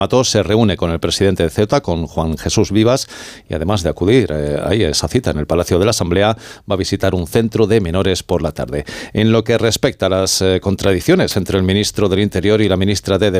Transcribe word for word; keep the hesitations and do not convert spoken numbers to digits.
Matos se reúne con el presidente de Ceuta, con Juan Jesús Vivas, y además de acudir eh, ahí a esa cita en el Palacio de la Asamblea, va a visitar un centro de menores por la tarde. En lo que respecta a las eh, contradicciones entre el ministro del Interior y la ministra de Defensa,